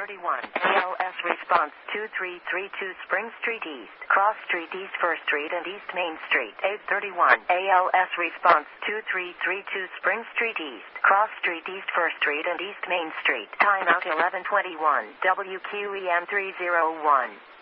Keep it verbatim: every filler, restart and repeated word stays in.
thirty-one. A L S response two three three two Spring Street East, Cross Street East First Street and East Main Street. eight thirty-one. A L S response two three three two Spring Street East, Cross Street East First Street and East Main Street. Timeout eleven twenty-one. W Q E M three oh one.